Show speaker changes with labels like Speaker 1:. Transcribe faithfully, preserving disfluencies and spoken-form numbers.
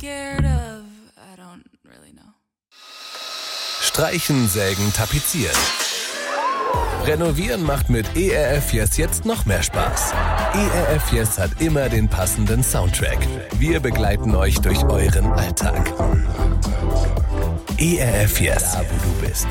Speaker 1: scared of? I don't really know.
Speaker 2: Streichen, sägen, tapezieren. Renovieren macht mit E R F Yes jetzt noch mehr Spaß. E R F Yes hat immer den passenden Soundtrack. Wir begleiten euch durch euren Alltag. E R F Yes, da wo du bist.